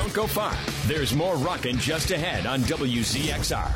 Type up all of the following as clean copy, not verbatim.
Don't go far. There's more rockin' just ahead on WZXR.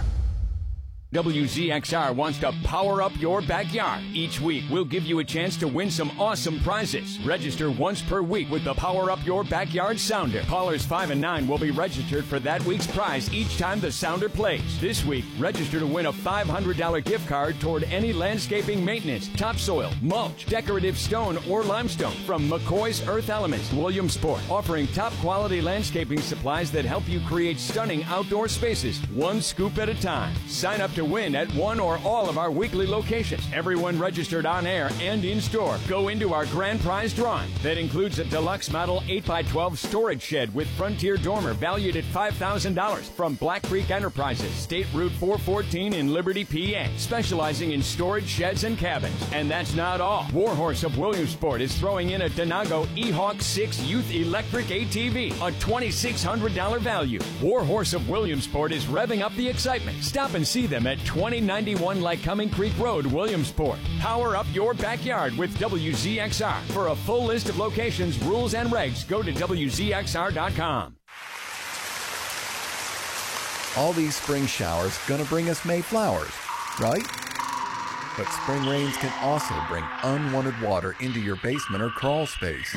WZXR wants to power up your backyard. Each week, we'll give you a chance to win some awesome prizes. Register once per week with the Power Up Your Backyard Sounder. Callers 5 and 9 will be registered for that week's prize each time the sounder plays. This week, register to win a $500 gift card toward any landscaping maintenance, topsoil, mulch, decorative stone, or limestone from McCoy's Earth Elements, Williamsport, offering top-quality landscaping supplies that help you create stunning outdoor spaces, one scoop at a time. Sign up to win at one or all of our weekly locations. Everyone registered on air and in store go into our grand prize drawing. That includes a deluxe model 8x12 storage shed with Frontier dormer valued at $5,000 from Black Creek Enterprises, State Route 414 in Liberty, PA, specializing in storage sheds and cabins. And that's not all. Warhorse of Williamsport is throwing in a Denago E-Hawk 6 Youth Electric ATV, a $2,600 value. Warhorse of Williamsport is revving up the excitement. Stop and see them at 2091 Lycoming Creek Road, Williamsport. Power up your backyard with WZXR. For a full list of locations, rules, and regs, go to WZXR.com. All these spring showers gonna bring us May flowers, right? But spring rains can also bring unwanted water into your basement or crawl space.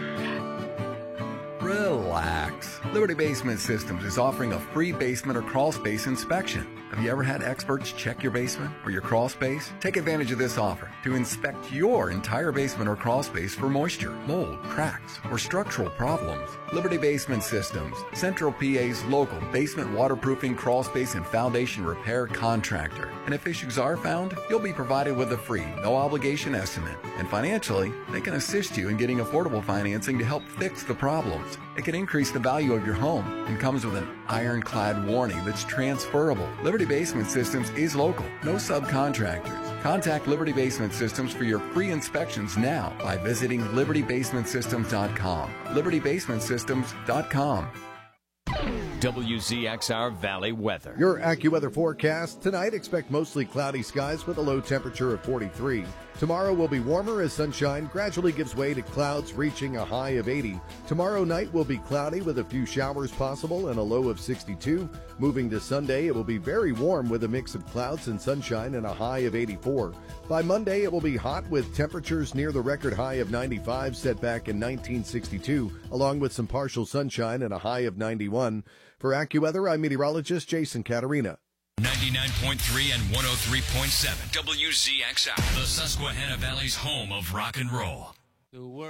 Relax. Liberty Basement Systems is offering a free basement or crawl space inspection. Have you ever had experts check your basement or your crawl space? Take advantage of this offer to inspect your entire basement or crawl space for moisture, mold, cracks, or structural problems. Liberty Basement Systems, Central PA's local basement waterproofing, crawl space, and foundation repair contractor. And if issues are found, you'll be provided with a free, no-obligation estimate. And financially, they can assist you in getting affordable financing to help fix the problems. It can increase the value of your home and comes with an ironclad warning that's transferable. Liberty Basement Systems is local, no subcontractors. Contact Liberty Basement Systems for your free inspections now by visiting libertybasementsystems.com. libertybasementsystems.com. WZXR Valley weather. Your AccuWeather forecast tonight, expect mostly cloudy skies with a low temperature of 43. Tomorrow will be warmer as sunshine gradually gives way to clouds reaching a high of 80. Tomorrow night will be cloudy with a few showers possible and a low of 62. Moving to Sunday, it will be very warm with a mix of clouds and sunshine and a high of 84. By Monday, it will be hot with temperatures near the record high of 95 set back in 1962, along with some partial sunshine and a high of 91. For AccuWeather, I'm meteorologist Jason Caterina. 99.3 and 103.7 WZXR, the Susquehanna Valley's home of rock and roll.